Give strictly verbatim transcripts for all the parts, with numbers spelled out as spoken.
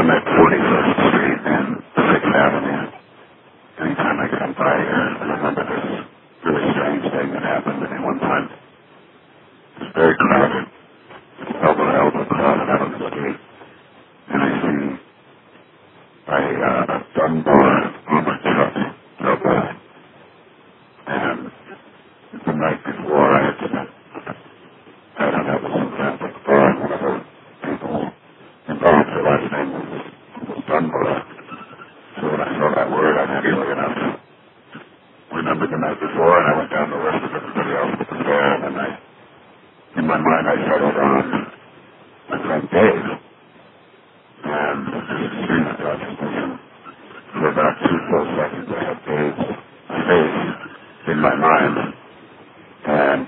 I'm at forty-first Street and sixth Avenue. Anytime I come by here, I remember this really strange thing that happened to me one time. It was very crowded. Elbow to elbow crowded out on the street. And I seen a uh, Dunbar armored truck go by. And the night before, I had been, I don't know, it was some Catholic bar, and one of the people involved, her last name was, was Dunbar. So when I saw that word, I naturally enough remembered the night before, and I went down the list of everybody else that was there, and then I, in my mind, I settled on my friend Dave. And this is stream of consciousness, and for about two full seconds, I had Dave's face in my mind, and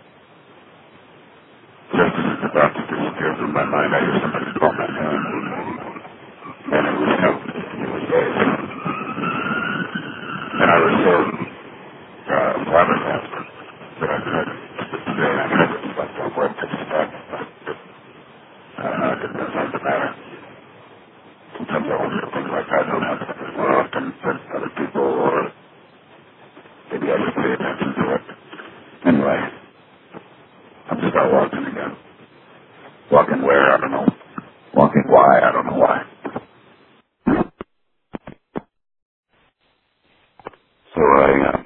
just as it's about to disappear from my mind, I hear somebody call my name, and it was him. It was Dave. And I was so uh, flabbergasted that I tried to stay, and I tried to reflect on what to expect, but uh, I didn't know something the matter. Sometimes I wonder if things like that don't happen more often than other people, or maybe I should pay attention to it. Anyway, I'm just out walking again. Walking where? I don't know. Walking why? I don't know why. So I, uh,